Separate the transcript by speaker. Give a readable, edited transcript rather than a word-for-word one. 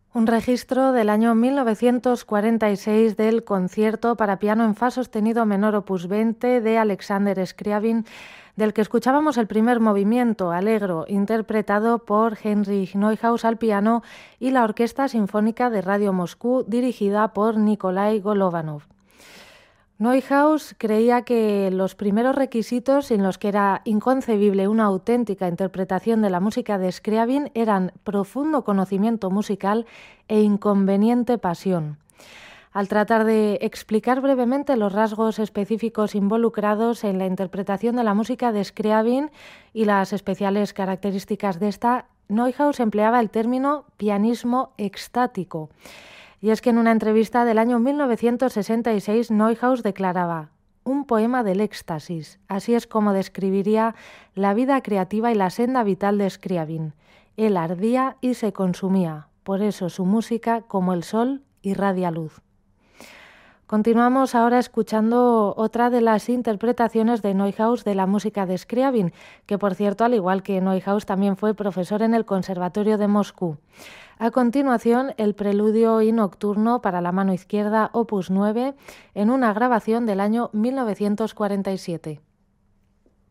Speaker 1: Un registro del año 1946 del concierto para piano en fa sostenido menor opus 20 de Alexander Scriabin, del que escuchábamos el primer movimiento, Allegro, interpretado por Heinrich Neuhaus al piano y la Orquesta Sinfónica de Radio Moscú, dirigida por Nikolai Golovanov. Neuhaus creía que los primeros requisitos en los que era inconcebible una auténtica interpretación de la música de Scriabin eran profundo conocimiento musical e inconveniente pasión. Al tratar de explicar brevemente los rasgos específicos involucrados en la interpretación de la música de Scriabin y las especiales características de esta, Neuhaus empleaba el término pianismo extático. Y es que en una entrevista del año 1966 Neuhaus declaraba: un poema del éxtasis, así es como describiría la vida creativa y la senda vital de Scriabin. Él ardía y se consumía, por eso su música, como el sol, irradia luz. Continuamos ahora escuchando otra de las interpretaciones de Neuhaus de la música de Scriabin, que por cierto, al igual que Neuhaus, también fue profesor en el Conservatorio de Moscú. A continuación, el preludio y nocturno para la mano izquierda, opus 9, en una grabación del año 1947.